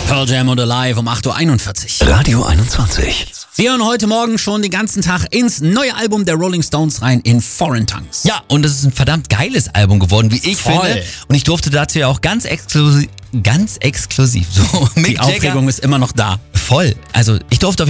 Pearl Jam oder Live um 8.41 Uhr. Radio 21. Wir hören heute Morgen schon den ganzen Tag ins neue Album der Rolling Stones rein, in Foreign Tongues. Ja, und es ist ein verdammt geiles Album geworden, wie ich finde. Und ich durfte dazu ja auch ganz exklusiv so Mick Die Jagger. Aufregung ist immer noch da. Voll. Also ich durfte auf